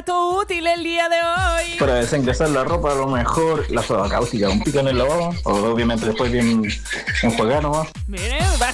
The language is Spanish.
dato útil el día de hoy. Para desengrasar la ropa, a lo mejor la soda cáustica, un pico en el lavado, o obviamente después bien enjuagar nomás. Mire,